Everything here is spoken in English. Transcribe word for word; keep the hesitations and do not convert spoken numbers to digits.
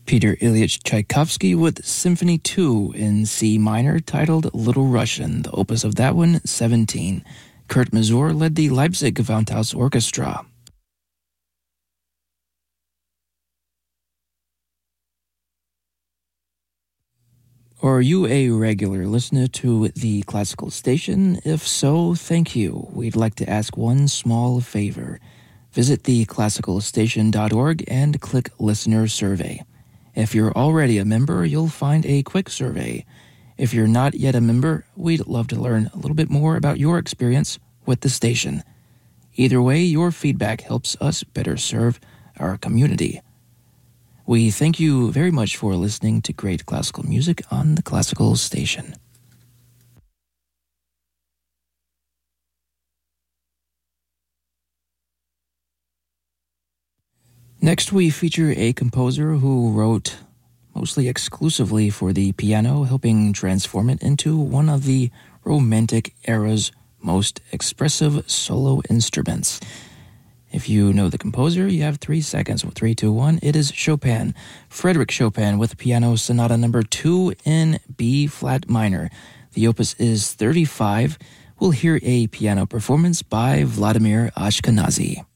Peter Ilyich Tchaikovsky with Symphony two in C minor titled Little Russian, the opus of that one, seventeen. Kurt Masur led the Leipzig Gewandhaus Orchestra. Are you a regular listener to the Classical Station? If so, thank you. We'd like to ask one small favor. Visit the classical station dot org and click Listener Survey. If you're already a member, you'll find a quick survey. If you're not yet a member, we'd love to learn a little bit more about your experience with the station. Either way, your feedback helps us better serve our community. We thank you very much for listening to great classical music on the Classical Station. Next, we feature a composer who wrote mostly exclusively for the piano, helping transform it into one of the Romantic era's most expressive solo instruments. If you know the composer, you have three seconds. Three, two, one. It is Chopin. Frédéric Chopin with Piano Sonata number two in B flat minor. The opus is thirty-five. We'll hear a piano performance by Vladimir Ashkenazy.